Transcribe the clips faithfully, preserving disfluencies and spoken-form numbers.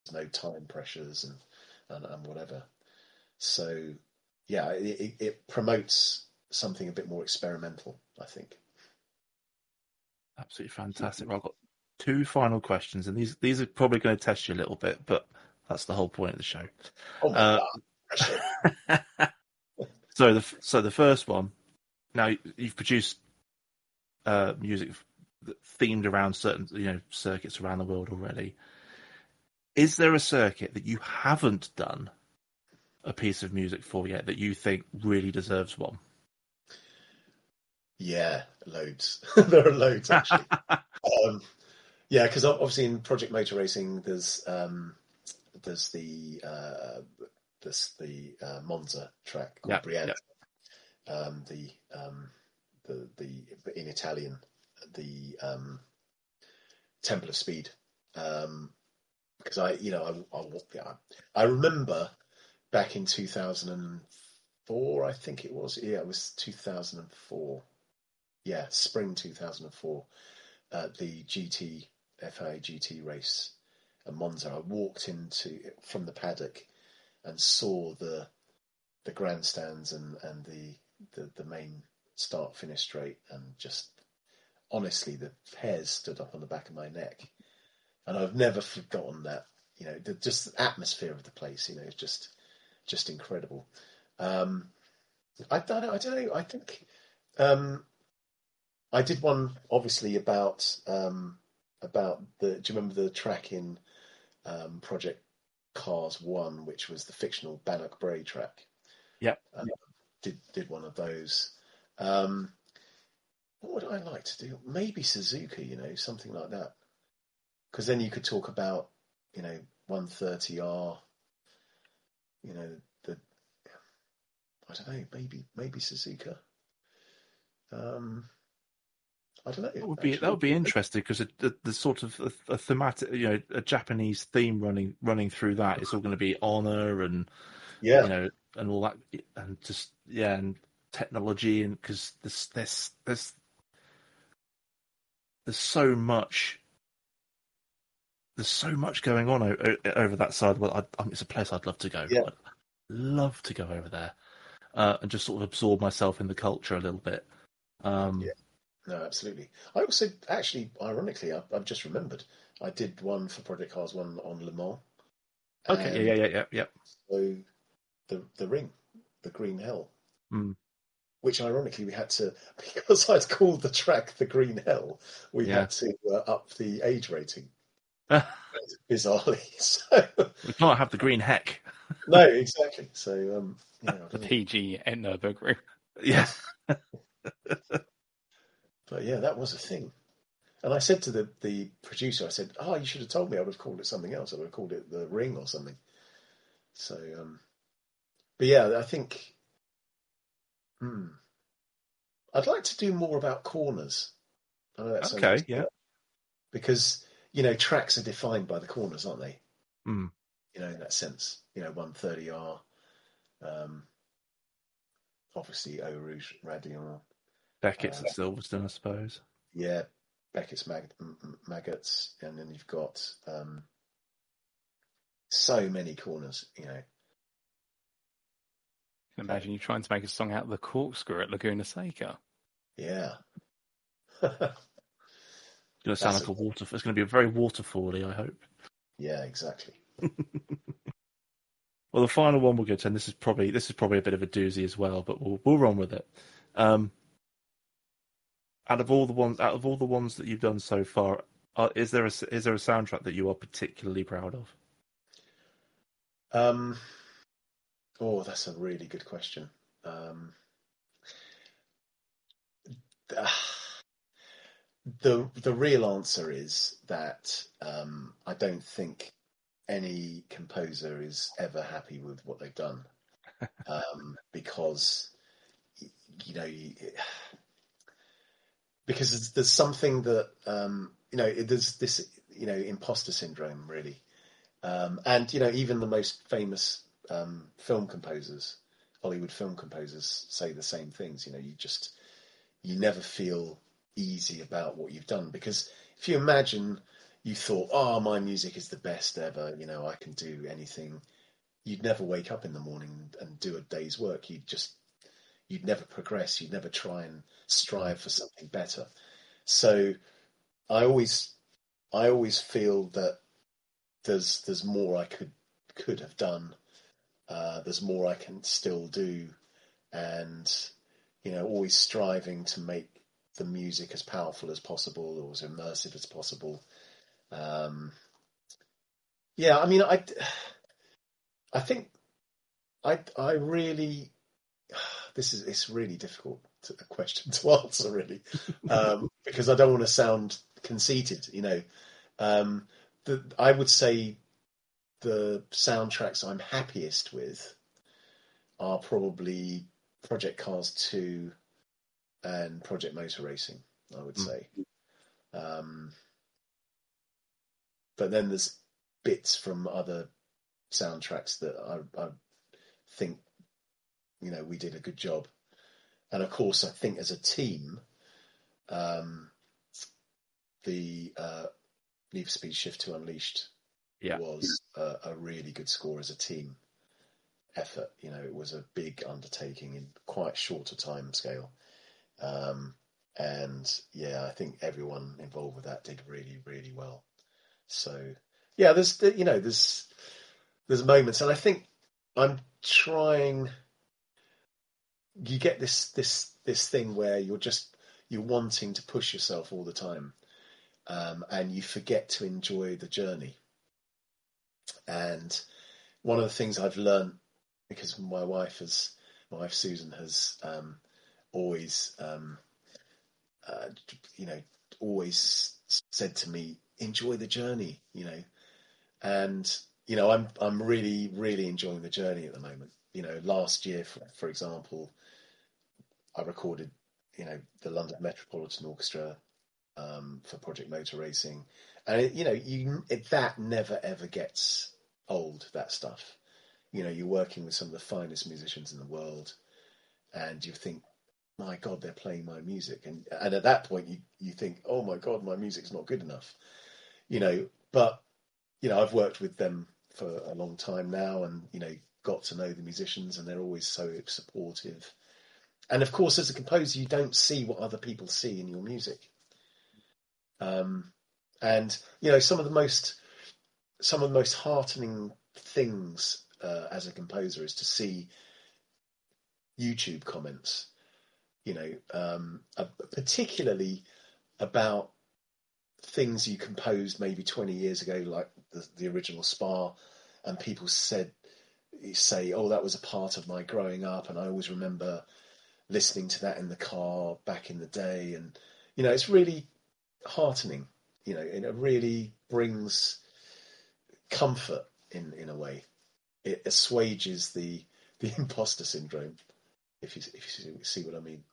no time pressures and and, and whatever. So yeah, it, it promotes something a bit more experimental, I think. Absolutely fantastic. Well, I've got two final questions, and these these are probably going to test you a little bit, but that's the whole point of the show. Oh my Uh, God. so the so the first one. Now you've produced uh, music themed around certain you know circuits around the world already. Is there a circuit that you haven't done a piece of music for yet that you think really deserves one? Yeah, loads. There are loads actually. um, yeah, because obviously in Project Motor Racing, there's um, there's the uh, there's the uh, Monza track called Yeah, Brianza. yeah. Um, the um, the the in Italian, the um, Temple of Speed. Um, because I, you know, I, I, yeah, I remember back in two thousand four, I think it was. Yeah, it was two thousand four. Yeah, spring two thousand four. Uh, the G T F I A G T race at Monza. I walked into from the paddock and saw the the grandstands and and the the, the main start finish straight, and just honestly, the hairs stood up on the back of my neck, and I've never forgotten that. You know, the just the atmosphere of the place. You know, it's just just incredible. Um, I don't know. I don't know. I think um, I did one obviously about um, about the. Do you remember the track in um, Project Cars One, which was the fictional Bannock Bray track? Yep. Uh, did did one of those. Um, what would I like to do? Maybe Suzuka, you know, something like that. Because then you could talk about, you know, one thirty R. You know, the I don't know, maybe maybe Suzuka. Um, I don't know That would be that actually. would be interesting because the, the sort of a, a thematic, you know, a Japanese theme running running through that. It's all going to be honor and you Yeah, know and all that, and just yeah, and technology, and because there's there's there's there's so much there's so much going on o- o- over that side. Well, I, I it's a place I'd love to go. yeah, I'd love to go over there uh, and just sort of absorb myself in the culture a little bit. yeah. Um, No, absolutely. I also actually, ironically, I, I've just remembered I did one for Project Cars one on Le Mans, okay, and yeah, yeah, yeah, yeah, yeah. so the the ring, the Green Hell, Mm, which ironically we had to, because I'd called the track the Green Hell, we yeah. had to uh, up the age rating bizarrely. So We can't have the green heck. no, exactly. So um, yeah, I The don't know. P G at Nürburgring. Yeah. But yeah, that was a thing. And I said to the, the producer, I said, "Oh, you should have told me. I would have called it something else. I would have called it the Ring or something." So, um, but yeah, I think hmm, I'd like to do more about corners. I know that sounds Okay, yeah. bizarre, because you know tracks are defined by the corners, aren't they? Mm. You know, in that sense, you know, one thirty R, um, obviously Eau Rouge, Radion, Beckett's uh, at Silverstone, I suppose. yeah, Beckett's Mag- Maggots, and then you've got um, so many corners. You know, I can imagine you trying to make a song out of the corkscrew at Laguna Seca. yeah. It's going to sound That's like a, a water. It's going to be very waterfally, I hope. yeah, exactly. Well, the final one we'll go to, and this is probably this is probably a bit of a doozy as well, but we'll we'll run with it. Um, out of all the ones, out of all the ones that you've done so far, uh, is there a is there a soundtrack that you are particularly proud of? Um, oh, that's a really good question. Um, the the real answer is that um, I don't think any composer is ever happy with what they've done, um, because you know you, because there's, there's something that um, you know there's this you know imposter syndrome really, um, and you know even the most famous um, film composers, Hollywood film composers, say the same things. You know, you just you never feel easy about what you've done, because if you imagine, you thought, oh, my music is the best ever, you know, I can do anything. You'd never wake up in the morning and do a day's work. You'd just, you'd never progress. You'd never try and strive for something better. So I always, I always feel that there's, there's more I could, could have done. Uh, there's more I can still do. And, you know, always striving to make the music as powerful as possible or as immersive as possible. Um, yeah, I mean, I, I think I, I really, this is, it's really difficult to, a question to answer really, um, because I don't want to sound conceited, you know. Um, the, I would say the soundtracks I'm happiest with are probably Project Cars two and Project Motor Racing, I would say. Mm. Um, but then there's bits from other soundtracks that I, I think, you know, we did a good job. And of course, I think as a team, um, the uh, Need for Speed Shift to Unleashed yeah. was a, a really good score as a team effort. You know, it was a big undertaking in quite short a time scale. Um, and yeah, I think everyone involved with that did really, really well. So yeah, there's, you know, there's, there's moments, and I think I'm trying, you get this, this, this thing where you're just, you're wanting to push yourself all the time. Um, and you forget to enjoy the journey. And one of the things I've learned, because my wife has, my wife Susan has, um, always, um, uh, you know, always said to me, enjoy the journey, you know, and, you know, I'm, I'm really, really enjoying the journey at the moment. You know, last year, for, for example, I recorded, you know, the London Metropolitan Orchestra, um, for Project Motor Racing. And, it, you know, you, it, that never, ever gets old, that stuff. You know, you're working with some of the finest musicians in the world, and you think, my God, they're playing my music. And and at that point, you, you think, oh, my God, my music's not good enough. You know, but, you know, I've worked with them for a long time now and, you know, got to know the musicians, and they're always so supportive. And, of course, as a composer, you don't see what other people see in your music. Um, and, you know, some of the most, some of the most heartening things uh, as a composer is to see YouTube comments, you know, um, uh, particularly about things you composed maybe twenty years ago, like the, the original Spa, and people said, say, oh, that was a part of my growing up, and I always remember listening to that in the car back in the day. And, you know, it's really heartening, you know, and it really brings comfort in, in a way. It assuages the, the imposter syndrome, if you, if you see what I mean.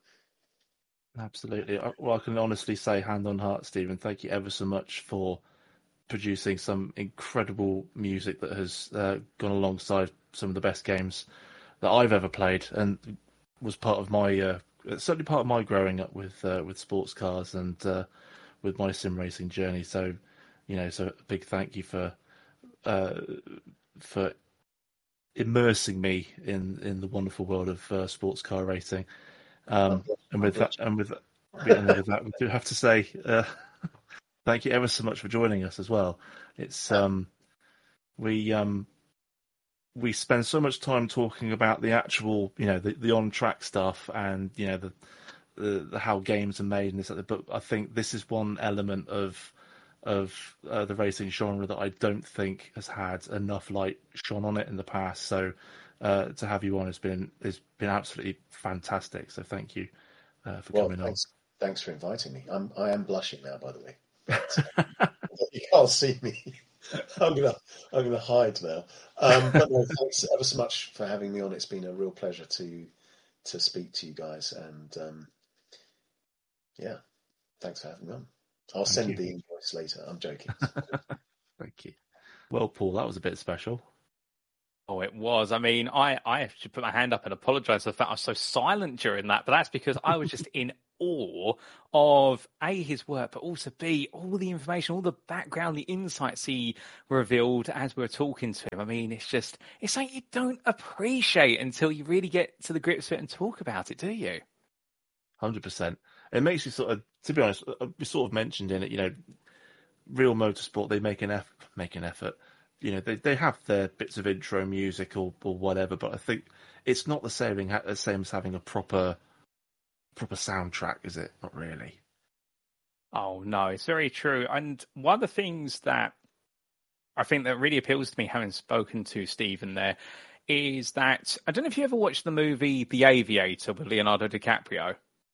Absolutely. Well, I can honestly say, hand on heart, Stephen, thank you ever so much for producing some incredible music that has uh, gone alongside some of the best games that I've ever played, and was part of my uh, certainly part of my growing up with uh, with sports cars and uh, with my sim racing journey. So, you know, so a big thank you for uh, for immersing me in, in the wonderful world of uh, sports car racing. Um, and with that, and with, and with that, we do have to say uh, thank you ever so much for joining us as well. It's um, we um, we spend so much time talking about the actual, you know, the, the on track stuff, and you know the, the, the how games are made and this. But I think this is one element of of uh, the racing genre that I don't think has had enough light shone on it in the past. So uh, to have you on has been has been absolutely fantastic. So thank you uh, for well, coming thanks, on. Thanks for inviting me. I'm I am blushing now, by the way. But, you can't see me. I'm gonna I'm gonna hide now. Um, but no, thanks ever so much for having me on. It's been a real pleasure to to speak to you guys, and um, yeah, thanks for having me on. I'll Thank send you. the invoice later. I'm joking. Thank you. Well, Paul, that was a bit special. Oh, it was. I mean, I, I should put my hand up and apologise for the fact I was so silent during that, but that's because I was just in awe of A, his work, but also B, all the information, all the background, the insights he revealed as we were talking to him. I mean, it's just, it's something you don't appreciate until you really get to the grips with it and talk about it, do you? one hundred percent. It makes you sort of, to be honest, we sort of mentioned in it, you know, Real Motorsport, they make an effort, make an effort. You know, they, they have their bits of intro music or, or whatever, but I think it's not the same, the same as having a proper proper soundtrack, is it? Not really. Oh, no, it's very true. And one of the things that I think that really appeals to me, having spoken to Stephen there, is that, I don't know if you ever watched the movie The Aviator with Leonardo DiCaprio.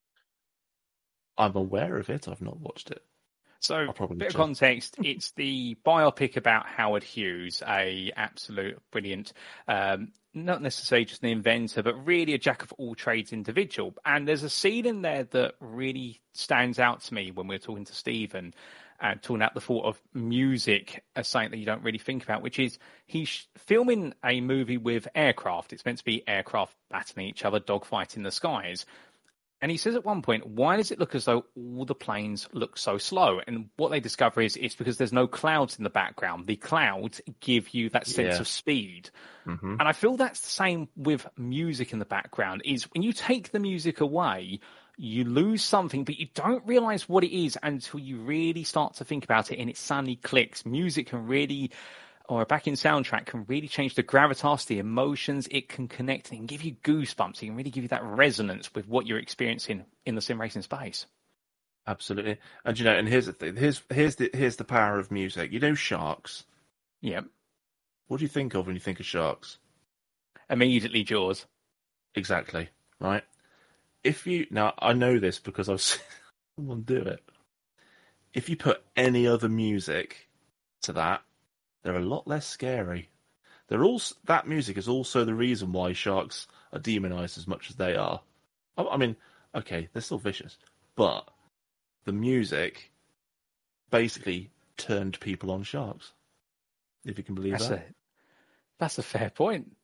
I'm aware of it. I've not watched it. So, a bit check. of context, it's the biopic about Howard Hughes, a absolute brilliant, um, not necessarily just an inventor, but really a jack of all trades individual. And there's a scene in there that really stands out to me when we're talking to Stephen and talking about the thought of music as something that you don't really think about, which is he's filming a movie with aircraft. It's meant to be aircraft battling each other, dogfighting the skies. And he says at one point, why does it look as though all the planes look so slow? And what they discover is it's because there's no clouds in the background. The clouds give you that sense yeah. of speed. Mm-hmm. And I feel that's the same with music in the background, is when you take the music away, you lose something, but you don't realize what it is until you really start to think about it and it suddenly clicks. Music can really, or a backing soundtrack can really change the gravitas, the emotions. It can connect and give you goosebumps. It can really give you that resonance with what you're experiencing in the sim racing space. Absolutely. And you know, and here's the thing. Here's here's the here's the power of music. You know, Sharks. Yep. What do you think of when you think of Sharks? Immediately Jaws. Exactly. Right. If you now, I know this because I've seen someone do it. If you put any other music to that, they're a lot less scary. They're also, that music is also the reason why sharks are demonized as much as they are. I, I mean, okay, they're still vicious, but the music basically turned people on sharks. If you can believe that's that. A, that's a fair point.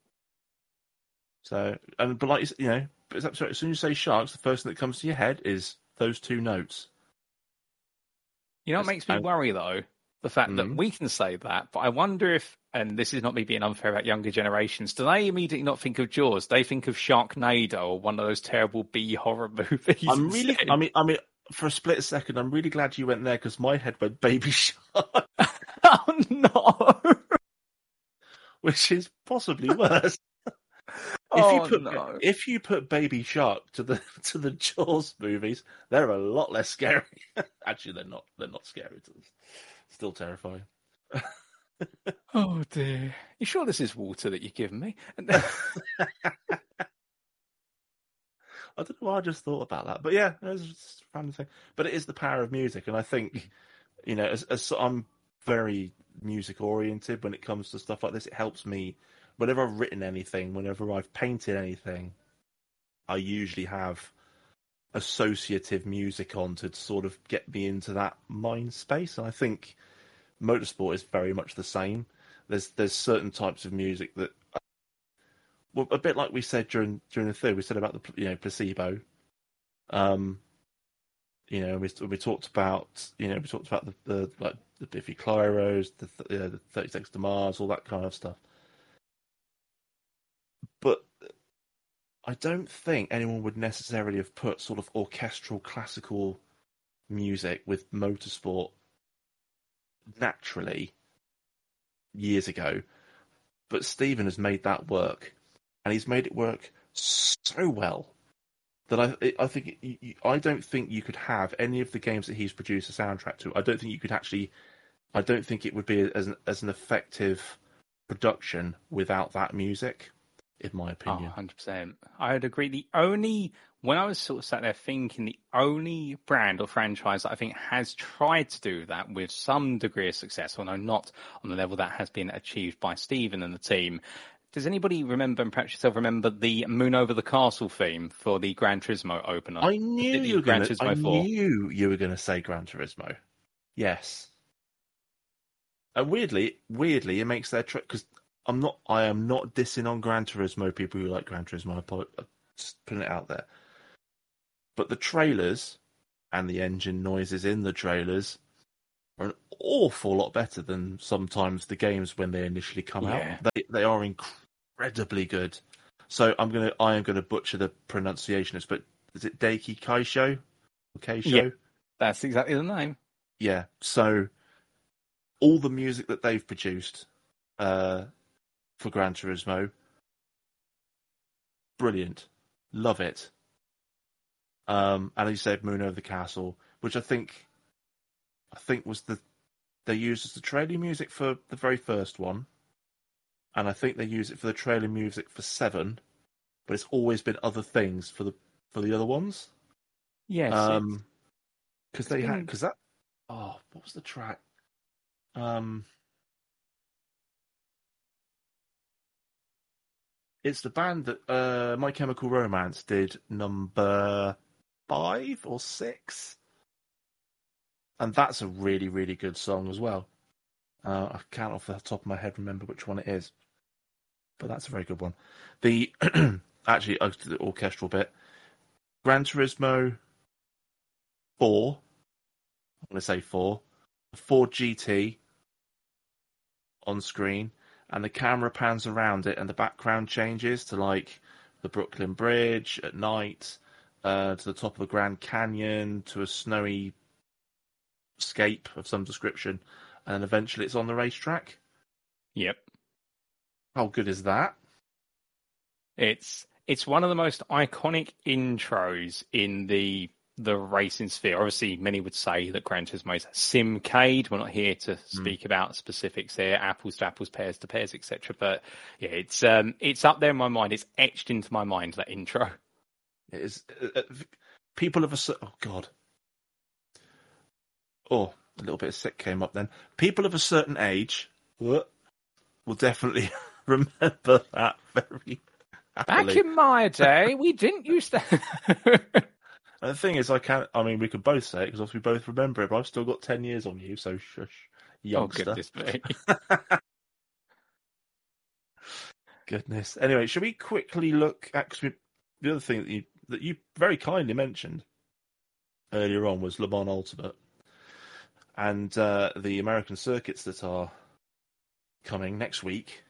So, and but like you know, but as soon as you say sharks, the first thing that comes to your head is those two notes. You know what makes me worry though? The fact Mm-hmm. that we can say that, but I wonder if, and this is not me being unfair about younger generations, do they immediately not think of Jaws? They think of Sharknado or one of those terrible B horror movies. I'm really, I mean, I mean, for a split second, I'm really glad you went there because my head went Baby Shark. Oh no! Which is possibly worse. If oh you put no! if you put Baby Shark to the to the Jaws movies, they're a lot less scary. Actually, they're not. They're not scary. Still terrifying. Oh dear! You sure this is water that you're giving me? I don't know why I just thought about that, but yeah, it was just a random thing. But it is the power of music, and I think you know, as, as I'm very music oriented when it comes to stuff like this, it helps me. Whenever I've written anything, whenever I've painted anything, I usually have associative music on to sort of get me into that mind space. And I think motorsport is very much the same. There's there's certain types of music that, well, a bit like we said during during the third, we said about the you know placebo. Um, you know, we we talked about you know we talked about the, the like the Biffy Clyros, the you know, the thirty Seconds to Mars, all that kind of stuff. But I don't think anyone would necessarily have put sort of orchestral classical music with motorsport naturally years ago. But Stephen has made that work, and he's made it work so well that I I think I don't think you could have any of the games that he's produced a soundtrack to. I don't think you could actually. I don't think it would be as an, as an effective production without that music. In my opinion. Oh, one hundred percent. I would agree. The only, when I was sort of sat there thinking, the only brand or franchise that I think has tried to do that with some degree of success, although not on the level that has been achieved by Stephen and the team. Does anybody remember, and perhaps yourself remember, the Moon Over the Castle theme for the Gran Turismo opener? I knew the, you were going to. I four. knew you were going to say Gran Turismo. Yes. And weirdly, weirdly, it makes their trip because. I'm not. I am not dissing on Gran Turismo. People who like Gran Turismo, I'm just putting it out there. but the trailers and the engine noises in the trailers are an awful lot better than sometimes the games when they initially come Yeah. out. They they are incredibly good. So I'm gonna I am gonna butcher the pronunciation, but is it Daiki Kaisho? Kaisho? Yeah. That's exactly the name. Yeah. So all the music that they've produced uh, for Gran Turismo, brilliant. Love it. Um, and as you said, Moon Over the Castle, which I think I think was the they used as the trailer music for the very first one, and I think they use it for the trailer music for Seven, but it's always been other things for the for the other ones. Yes. Um, because they been... had because that oh what was the track? Um, it's the band that uh, My Chemical Romance did number five or six. And that's a really, really good song as well. Uh, I can't off the top of my head remember which one it is. But that's a very good one. The actually, uh, the orchestral bit. Gran Turismo four. I'm going to say four. Ford G T on screen. And the camera pans around it and the background changes to like the Brooklyn Bridge at night, uh, to the top of the Grand Canyon, to a snowy scape of some description, and then eventually it's on the racetrack. Yep. How good is that? It's it's one of the most iconic intros in the the racing sphere. Obviously, many would say that Gran Turismo is Simcade. We're not here to speak mm. about specifics there, apples to apples, pears to pears, et cetera. But yeah, it's um, it's up there in my mind. It's etched into my mind, that intro. It is. Uh, people of a oh god, oh a little bit of sick came up then. People of a certain age will definitely remember that very happily. Back in my day, we didn't use that. And the thing is, I can't. I mean, we could both say it because we both remember it. But I've still got ten years on you, so shush, youngster. Oh, goodness me. Goodness. Anyway, should we quickly look at cause we, the other thing that you that you very kindly mentioned earlier on was Le Mans Ultimate and uh, the American circuits that are coming next week.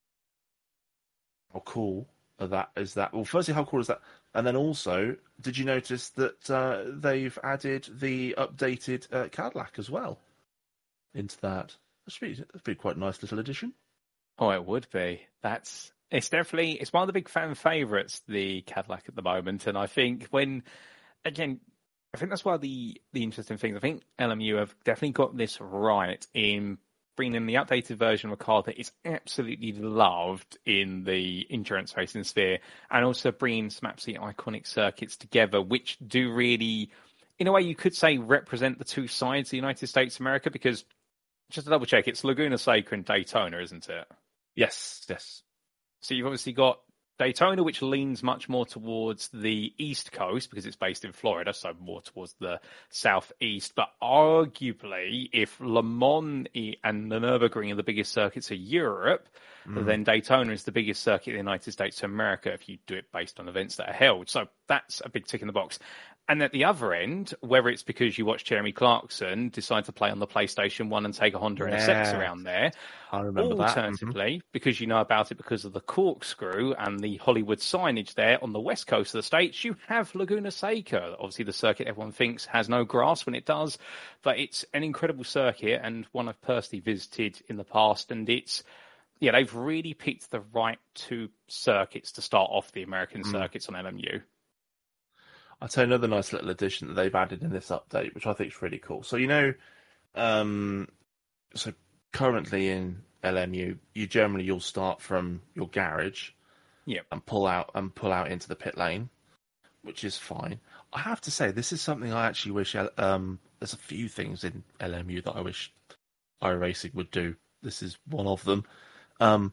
How cool are that is that? Well, firstly, how cool is that? And then also, did you notice that uh, they've added the updated uh, Cadillac as well into that? That should be, that'd be quite a nice little addition. Oh, it would be. That's it's definitely it's one of the big fan favourites, the Cadillac at the moment. And I think when again, I think that's one of the the interesting things. I think L M U have definitely got this right in bringing in the updated version of a car that is absolutely loved in the endurance racing sphere, and also bringing some absolutely iconic circuits together, which do really, in a way, you could say represent the two sides of the United States of America. Because just to double check, it's Laguna Seca and Daytona, isn't it? Yes, yes. So you've obviously got Daytona, which leans much more towards the East Coast because it's based in Florida, so more towards the southeast. But arguably, if Le Mans and the Nürburgring are the biggest circuits of Europe, mm. then Daytona is the biggest circuit in the United States of America if you do it based on events that are held. So that's a big tick in the box. And at the other end, whether it's because you watch Jeremy Clarkson decide to play on the PlayStation one and take a Honda yeah. N S X around there, I remember alternatively, that. Mm-hmm. because you know about it because of the corkscrew and the Hollywood signage there on the west coast of the States, you have Laguna Seca. Obviously, the circuit everyone thinks has no grass when it does, but it's an incredible circuit and one I've personally visited in the past. And it's, yeah, they've really picked the right two circuits to start off the American mm. circuits on L M U. I'll tell you another nice little addition that they've added in this update, which I think is really cool. So, you know, um, so currently in L M U, you generally, you'll start from your garage yep. and pull out and pull out into the pit lane, which is fine. I have to say, this is something I actually wish, um, there's a few things in L M U that I wish iRacing would do. This is one of them. Um,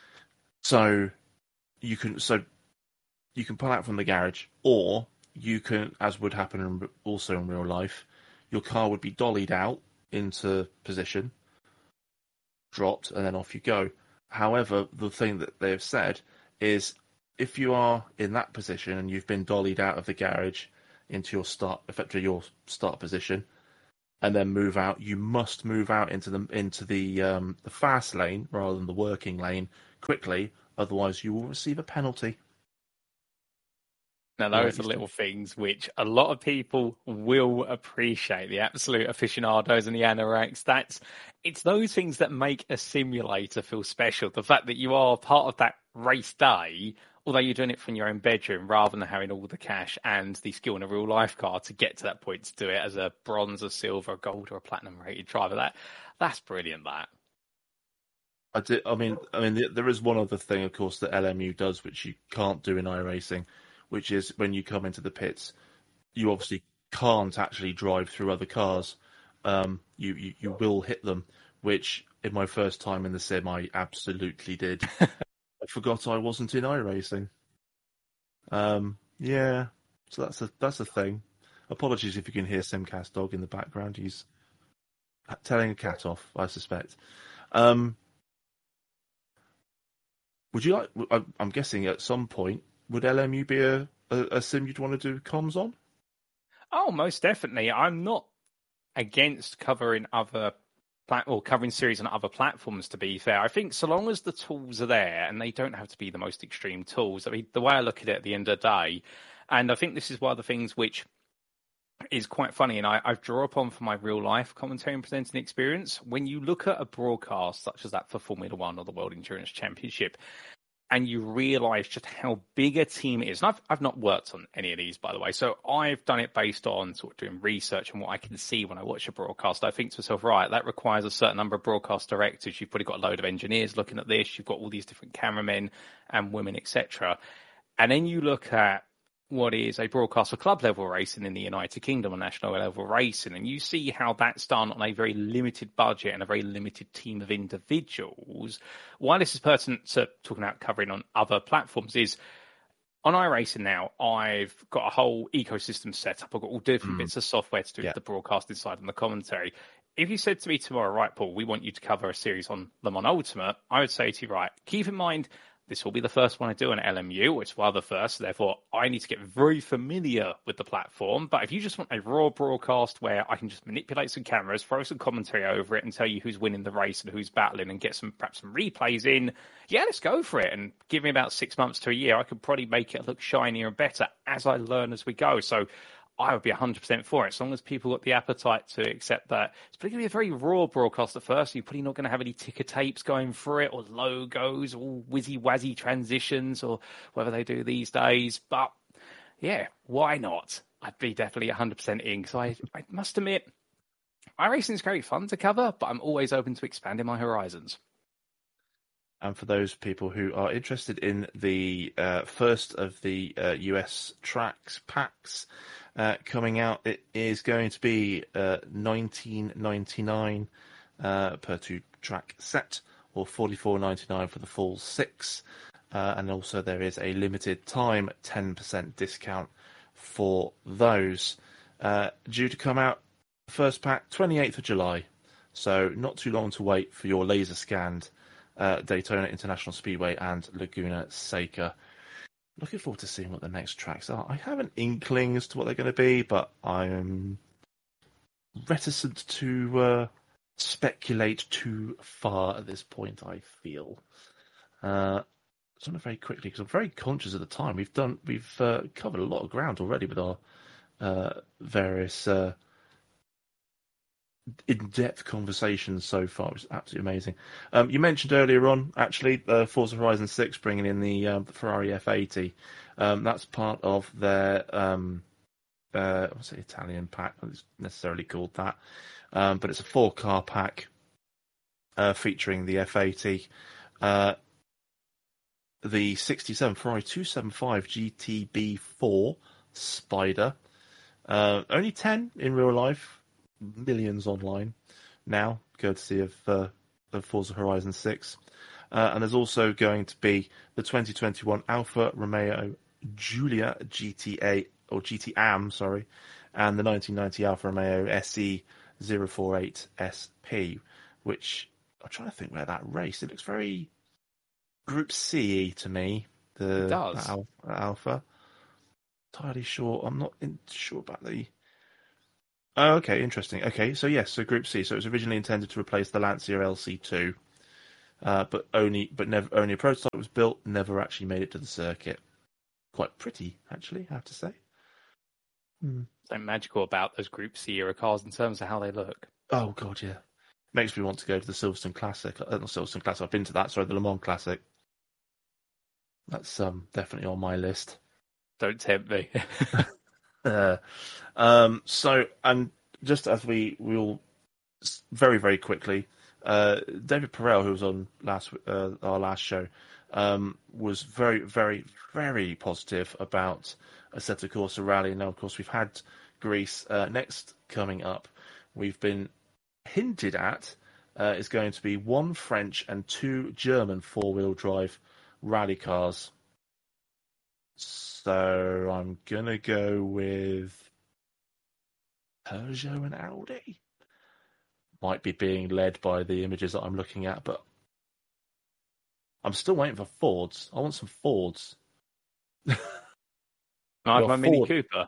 so you can, so you can pull out from the garage, or you can, as would happen also in real life, your car would be dollied out into position, dropped, and then off you go. However, the thing that they've said is if you are in that position and you've been dollied out of the garage, into your start, effectively your start position, and then move out. You must move out into the into the um, the fast lane rather than the working lane quickly, otherwise you will receive a penalty. Now, those are little things which a lot of people will appreciate. The absolute aficionados and the anoraks. That's it's those things that make a simulator feel special. The fact that you are part of that race day, although you're doing it from your own bedroom, rather than having all the cash and the skill in a real life car to get to that point to do it as a bronze, a silver, a gold, or a platinum rated driver. That that's brilliant. That. I did. I mean, I mean, there is one other thing, of course, that L M U does, which you can't do in iRacing, which is when you come into the pits, you obviously can't actually drive through other cars. Um, you, you you will hit them, which in my first time in the sim, I absolutely did. I forgot I wasn't in iRacing. Um, yeah, so that's a that's a thing. Apologies if you can hear Simcast Dog in the background. He's telling a cat off, I suspect. Um, would you like? I'm guessing at some point, would L M U be a, a, a sim you'd want to do comms on? Oh, most definitely. I'm not against covering other plat- or covering series on other platforms, to be fair. I think so long as the tools are there, and they don't have to be the most extreme tools. I mean, the way I look at it at the end of the day, and I think this is one of the things which is quite funny, and I, I draw upon for my real life commentary and presenting experience. When you look at a broadcast such as that for Formula One or the World Endurance Championship, and you realise just how big a team it is. And I've I've not worked on any of these, by the way, so I've done it based on sort of doing research and what I can see when I watch a broadcast. I think to myself, right, that requires a certain number of broadcast directors. You've probably got a load of engineers looking at this. You've got all these different cameramen and women, et cetera. And then you look at what is a broadcast for club level racing in the United Kingdom or national level racing, and you see how that's done on a very limited budget and a very limited team of individuals. Why this is pertinent to talking about covering on other platforms is on iRacing now, I've got a whole ecosystem set up. I've got all different mm. bits of software to do yeah. the broadcasting side and the commentary. If you said to me tomorrow, right, Paul, we want you to cover a series on Le Mans Ultimate, I would say to you, right, keep in mind, this will be the first one I do on L M U, which was the first. Therefore, I need to get very familiar with the platform. But if you just want a raw broadcast where I can just manipulate some cameras, throw some commentary over it, and tell you who's winning the race and who's battling, and get some perhaps some replays in, yeah, let's go for it. And give me about six months to a year, I could probably make it look shinier and better as I learn as we go. So I would be one hundred percent for it, as long as people got the appetite to accept that. It's probably going to be a very raw broadcast at first. You're probably not going to have any ticker tapes going through it, or logos, or whizzy-wazzy transitions, or whatever they do these days. But, yeah, why not? I'd be definitely one hundred percent in, because I, I must admit, iRacing is great fun to cover, but I'm always open to expanding my horizons. And for those people who are interested in the uh, first of the uh, U S tracks packs uh, coming out, it is going to be uh, nineteen ninety-nine uh, per two track set, or forty-four ninety-nine for the full six. Uh, and also there is a limited time ten percent discount for those. Uh, due to come out, first pack twenty-eighth of July. So not too long to wait for your laser scanned Uh, Daytona International Speedway and Laguna Seca. Looking forward to seeing what the next tracks are. I have an inkling as to what they're going to be, but I'm reticent to uh, speculate too far at this point, I feel. Uh, so very quickly, because I'm very conscious of the time. We've done, we've uh, covered a lot of ground already with our uh, various uh, in-depth conversations so far, which is absolutely amazing. Um, you mentioned earlier on, actually, uh, Forza Horizon six bringing in the, um, the Ferrari F eighty. Um, that's part of their, um, uh, what's it, Italian pack? It's necessarily called that. Um, but it's a four-car pack uh, featuring the F eighty. Uh, the sixty-seven Ferrari two seventy-five G T B four Spider. Uh, only ten in real life. Millions online now, courtesy of, uh, of Forza Horizon six. Uh, and there's also going to be the twenty twenty-one Alfa Romeo Giulia G T A, or G T A M, sorry, and the nineteen ninety Alfa Romeo S E zero forty-eight S P, which I'm trying to think where that race. It looks very Group C to me. The it does. Al- Alpha. entirely sure. I'm not in, sure about the. Oh, okay, interesting. Okay, so yes, so Group C. So it was originally intended to replace the Lancia L C two, uh, but only but never only a prototype was built. Never actually made it to the circuit. Quite pretty, actually, I have to say. Hmm. Something magical about those Group C era cars in terms of how they look. Oh god, yeah. Makes me want to go to the Silverstone Classic. Uh, not Silverstone Classic. I've been to that. Sorry, the Le Mans Classic. That's um definitely on my list. Don't tempt me. uh, um. So, and just as we we all very very quickly, uh, David Perel, who was on last uh, our last show, um, was very very very positive about Assetto Corsa Rally. Now, of course, we've had Greece uh, next coming up. We've been hinted at uh, is going to be one French and two German four-wheel drive rally cars. So I'm gonna go with Peugeot and Audi. Might be being led by the images that I'm looking at, but I'm still waiting for Fords. I want some Fords. I have my Ford. Mini Cooper.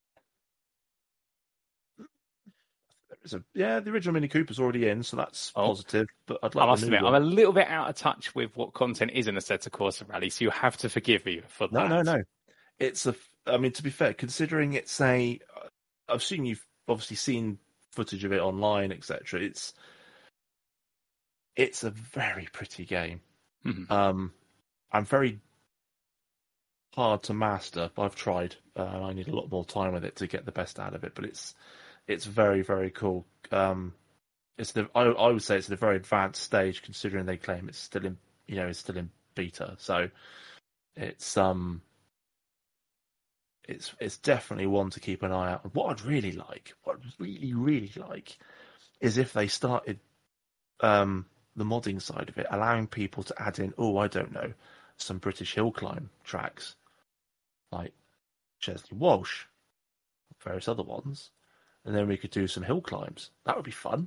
A, yeah, the original Mini Cooper's already in, so that's oh. positive. But I'd like I must the new admit, one. I'm a little bit out of touch with what content is in Assetto Corsa Rally, so you have to forgive me for that. No, no, no. It's a. I mean, to be fair, considering it's a, I've seen you've obviously seen footage of it online, et cetera. It's, it's a very pretty game. Mm-hmm. Um, I'm very hard to master. I've tried. Uh, I need a lot more time with it to get the best out of it, but it's. It's very, very cool. Um, it's the I, I would say it's at a very advanced stage, considering they claim it's still in, you know, it's still in beta. So it's um, it's it's definitely one to keep an eye out. What I'd really like, what I'd really, really like, is if they started um the modding side of it, allowing people to add in, oh, I don't know, some British hill climb tracks, like Chesley Walsh, various other ones. And then we could do some hill climbs. That would be fun.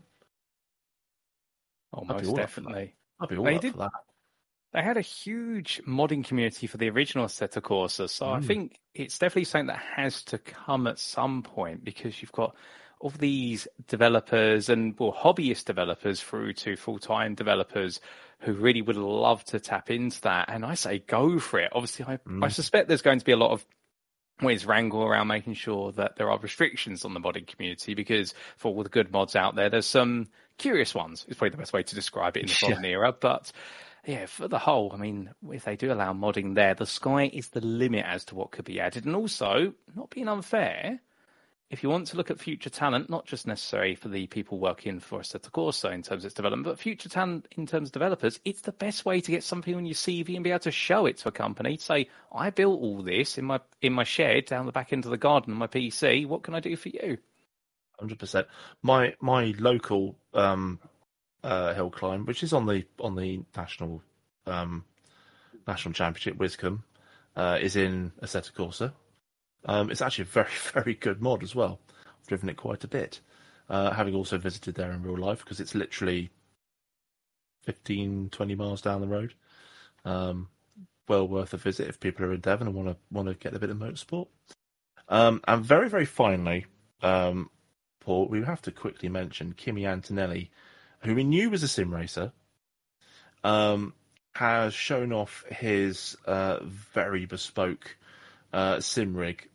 Oh, most definitely. I'd be all they up did, for that. They had a huge modding community for the original Assetto Corsa, so mm. I think it's definitely something that has to come at some point, because you've got all these developers and well, hobbyist developers through to full-time developers who really would love to tap into that. And I say go for it. Obviously, I, mm. I suspect there's going to be a lot of always wrangle around making sure that there are restrictions on the modding community, because for all the good mods out there, there's some curious ones. It's probably the best way to describe it in the modern yeah. era. But yeah, for the whole, I mean, if they do allow modding there, the sky is the limit as to what could be added. And also, not being unfair, if you want to look at future talent, not just necessary for the people working for Assetto Corsa in terms of its development, but future talent in terms of developers, it's the best way to get something on your C V and be able to show it to a company. Say, I built all this in my in my shed down the back end of the garden on my P C. What can I do for you? one hundred percent. My my local um, uh, hill climb, which is on the on the national um, national championship, Wiscombe, uh, is in Assetto Corsa. Um, it's actually a very, very good mod as well. I've driven it quite a bit, uh, having also visited there in real life, because it's literally fifteen, twenty miles down the road. Um, well worth a visit if people are in Devon and want to want to get a bit of motorsport. Um, and very, very finally, um, Paul, we have to quickly mention Kimi Antonelli, who we knew was a sim racer, um, has shown off his uh, very bespoke uh, sim rig,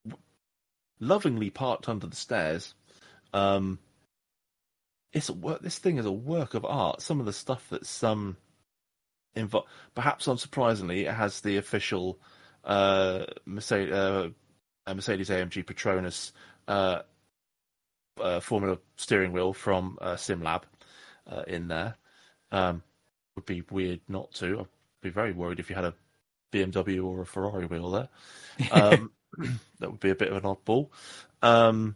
lovingly parked under the stairs. Um, it's a work. This thing is a work of art. Some of the stuff that's um, invo- perhaps unsurprisingly, it has the official uh, Mercedes, uh, Mercedes A M G Petronas uh, uh, Formula steering wheel from uh, SimLab uh, in there. Um, would be weird not to. I'd be very worried if you had a B M W or a Ferrari wheel there. Um, that would be a bit of an oddball. Um,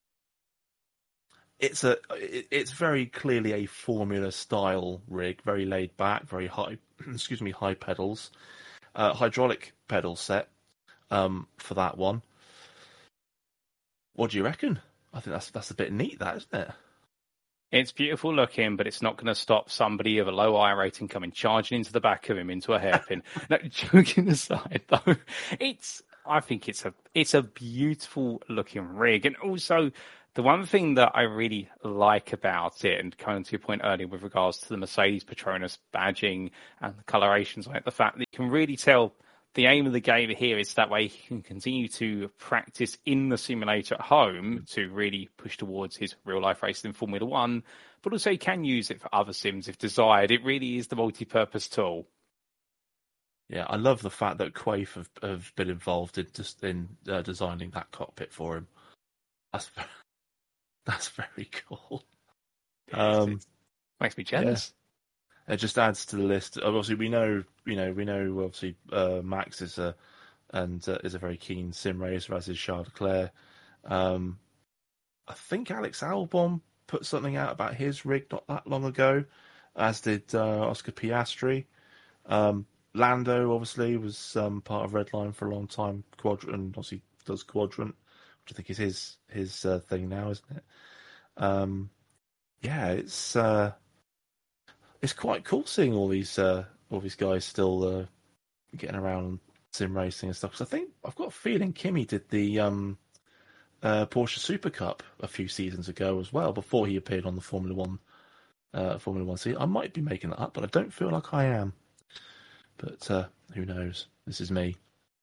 it's a, it, it's very clearly a Formula style rig, very laid back, very high, excuse me, high pedals, uh, hydraulic pedal set um, for that one. What do you reckon? I think that's that's a bit neat, that, isn't it? It's beautiful looking, but it's not going to stop somebody of a low I rating coming charging into the back of him into a hairpin. No, joking aside, though, it's I think it's a it's a beautiful looking rig, and also the one thing that I really like about it, and coming to your point earlier with regards to the Mercedes Petronas badging and the colorations on it, the fact that you can really tell the aim of the game here is that way he can continue to practice in the simulator at home to really push towards his real life racing in Formula One, but also he can use it for other sims if desired. It really is the multi-purpose tool. Yeah, I love the fact that Quaife have, have been involved in just in uh, designing that cockpit for him. That's that's very cool. Um, Makes me jealous. Yeah. It just adds to the list. Obviously, we know, you know, we know. Obviously, uh, Max is a and uh, is a very keen sim racer, as is Charles Leclerc. Um, I think Alex Albon put something out about his rig not that long ago, as did uh, Oscar Piastri. Um, Lando obviously was um, part of Redline for a long time. Quadrant obviously does Quadrant, which I think is his his uh, thing now, isn't it? Um, yeah, it's uh, it's quite cool seeing all these uh, all these guys still uh, getting around sim racing and stuff. Because I think I've got a feeling Kimi did the um, uh, Porsche Super Cup a few seasons ago as well, before he appeared on the Formula One uh, Formula One season. I might be making that up, but I don't feel like I am. But uh, who knows? This is me.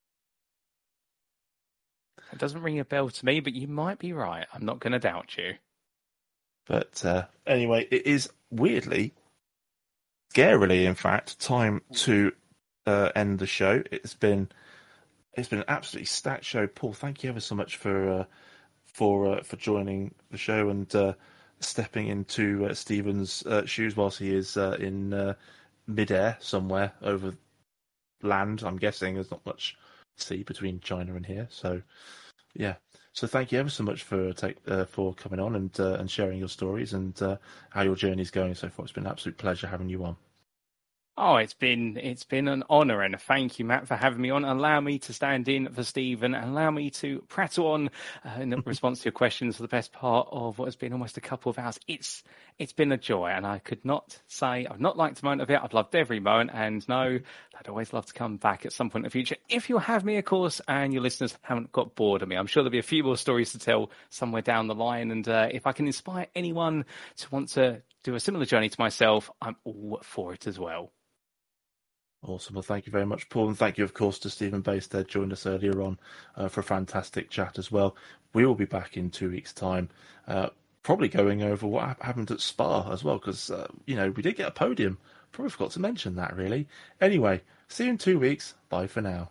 It doesn't ring a bell to me, but you might be right. I'm not going to doubt you. But uh, anyway, it is weirdly, scarily, in fact, time to uh, end the show. It's been it's been an absolutely stacked show. Paul, thank you ever so much for uh, for uh, for joining the show and uh, stepping into uh, Stephen's uh, shoes whilst he is uh, in uh, midair somewhere over land. I'm guessing there's not much sea between China and here, so yeah. So thank you ever so much for take uh, for coming on and uh, and sharing your stories and uh, how your journey's going so far. It's been an absolute pleasure having you on. Oh, it's been it's been an honour, and a thank you, Matt, for having me on. Allow me to stand in for Stephen and allow me to prattle on uh, in response to your questions for the best part of what has been almost a couple of hours. It's it's been a joy, and I could not say I've not liked a moment of it. I've loved every moment, and no, I'd always love to come back at some point in the future if you'll have me, of course, and your listeners haven't got bored of me. I'm sure there'll be a few more stories to tell somewhere down the line, and uh, if I can inspire anyone to want to do a similar journey to myself, I'm all for it as well. Awesome. Well, thank you very much, Paul. And thank you, of course, to Stephen Bastead, joined us earlier on uh, for a fantastic chat as well. We will be back in two weeks' time, uh, probably going over what ha- happened at Spa as well, because, uh, you know, we did get a podium. Probably forgot to mention that, really. Anyway, see you in two weeks. Bye for now.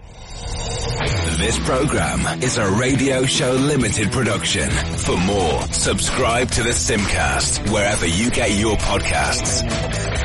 This program is a Radio Show Limited production. For more, subscribe to the Simcast wherever you get your podcasts.